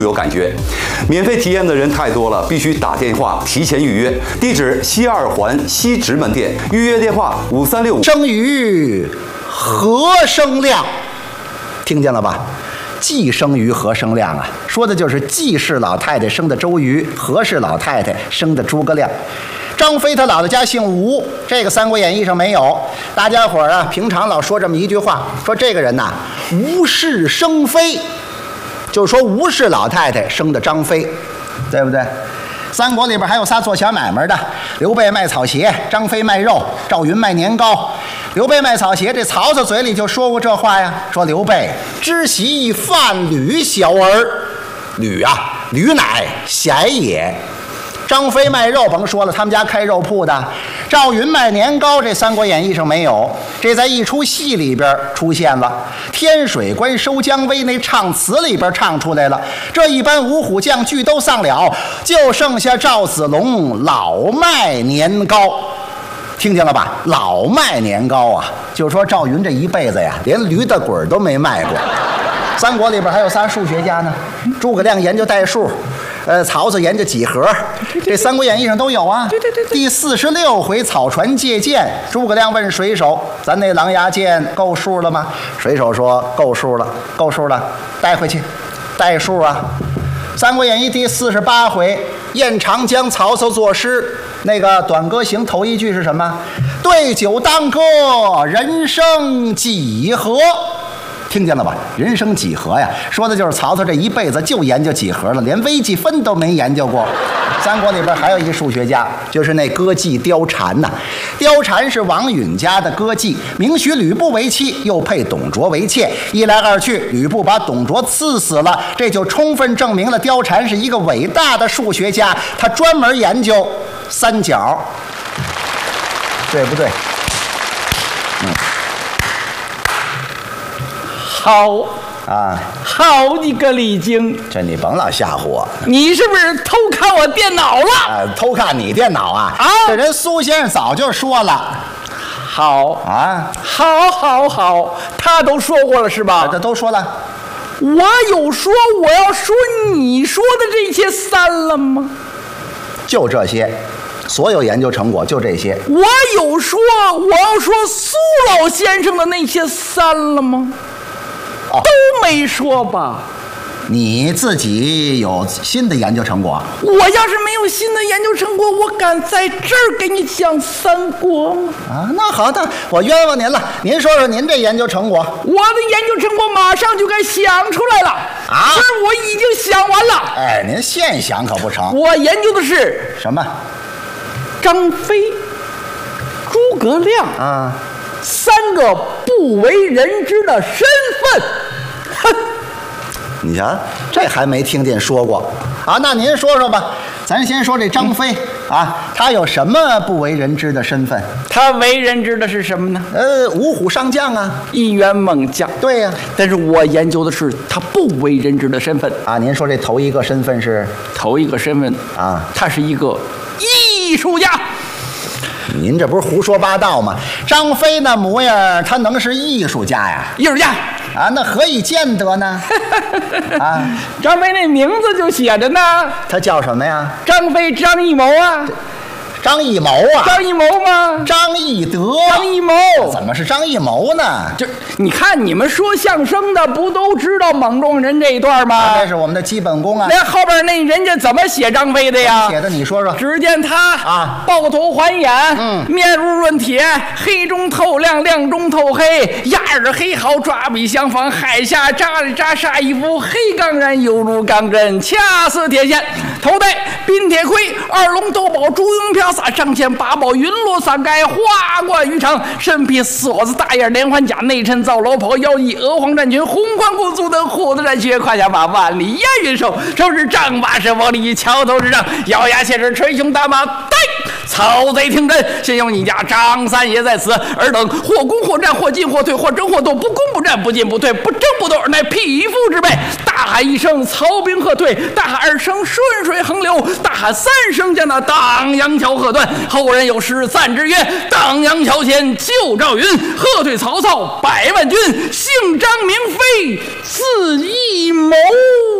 有感觉。免费体验的人太多了，必须打电话提前预约。地址：西二环西直门店，预约电话5365。 生于何生亮，听见了吧？季生于何生亮啊，说的就是季氏老太太生的周瑜，何氏老太太生的诸葛亮。张飞他姥姥家姓吴，这个《三国演义》上没有。大家伙儿啊，平常老说这么一句话，说这个人呐，吴氏生飞，就是说吴氏老太太生的张飞，对不对？三国里边还有仨做小买卖的，刘备卖草鞋，张飞卖肉，赵云卖年糕。刘备卖草鞋，这曹操嘴里就说过这话呀，说刘备知其贩履小儿，履啊，履乃贤也。张飞卖肉，甭说了，他们家开肉铺的。赵云卖年糕，这《三国演义》上没有，这在一出戏里边出现了。天水关收姜维那唱词里边唱出来了。这一班五虎将俱都丧了，就剩下赵子龙老卖年糕。听见了吧？老卖年糕啊，就说赵云这一辈子呀，连驴打滚都没卖过。三国里边还有仨数学家呢，诸葛亮研究代数，曹操研究几何，这《三国演义》上都有啊。对。第46回草船借箭，诸葛亮问水手：“咱那狼牙箭够数了吗？”水手说：“够数了，带回去，带数啊。”《三国演义》第48回，宴长江，曹操作诗。那个《短歌行》头一句是什么？对酒当歌，人生几何？听见了吧？人生几何呀，说的就是曹操这一辈子就研究几何了，连微积分都没研究过。三国里边还有一数学家，就是那歌妓貂蝉呐。貂蝉是王允家的歌妓，明许吕布为妻，又配董卓为妾，一来二去，吕布把董卓赐死了，这就充分证明了貂蝉是一个伟大的数学家，他专门研究三角，对不对？ 好啊， 好你个李菁， 这你甭老吓唬我。 你是不是偷看我电脑了？ 偷看你电脑啊？这人苏先生早就说了。 好啊， 好，他都说过了是吧？ 这都说了。 我有说我要说你说的这些删了吗？ 就这些，所有研究成果就这些。 我有说我要说苏老先生的那些删了吗？都没说吧？ 你自己有新的研究成果？ 我要是没有新的研究成果，我敢在这儿给你讲三国吗？ 啊，那好的，我冤枉您了。您说说您这研究成果。 我的研究成果马上就该想出来了啊！是我已经想完了。 哎，您现想可不成。 我研究的是什么？ 张飞、诸葛亮啊， 三个不为人知的身份。哼， 你瞧，这还没听见说过啊？那您说说吧。咱先说这张飞啊，他有什么不为人知的身份？ 他为人知的是什么呢？ 五虎上将啊， 一员猛将。 对呀， 但是我研究的是他不为人知的身份啊。您说这头一个身份是？ 头一个身份啊， 他是一个艺术家。 您这不是胡说八道吗？张飞那模样，他能是艺术家呀？ 艺术家啊，那何以见得呢？啊， 张飞那名字就写着呢。 他叫什么呀？ 张飞，张艺谋啊。 张艺谋啊？ 张艺谋吗？ 张翼德。 张艺谋怎么是张艺谋呢？ 这你看你们说相声的不都知道莽撞人这一段吗？ 这是我们的基本功啊。 那后边那人家怎么写张飞的呀？ 写的你说说。 只见他啊， 抱头环眼，面如润铁，黑中透亮，亮中透黑，牙耳黑毫，抓笔相仿，海下扎里扎煞一副黑钢髯，犹如钢针，恰似铁线。头戴镔铁盔，二龙斗宝，朱缨飘洒，上嵌八宝，云罗伞盖，花冠鱼肠，身披锁子大眼连环甲，内衬皂罗袍，腰系鹅黄战裙，红冠过足的虎子战靴，胯下马万里烟云手，手持丈八蛇王里桥头之杖，咬牙切齿捶胸大马，呆！曹贼听真，先有你家张三爷在此，尔等或攻或战，或进或退，或争或斗，不攻不战，不进不退，不争不斗，乃匹夫之辈。大喊一声，曹兵喝退；大喊二声，顺水横流；大喊三声，将那荡阳桥喝断。后人有诗赞之曰：荡阳桥前救赵云，喝退曹操100万军。姓张名飞，字翼谋。